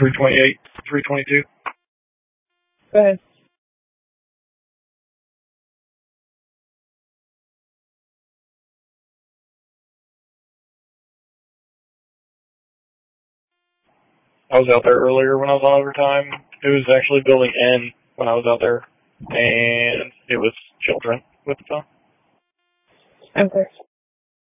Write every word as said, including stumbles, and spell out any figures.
three twenty-eight, three twenty-two. Go ahead. I was out there earlier when I was on overtime. It was actually building N when I was out there, and it was children with the phone. Okay.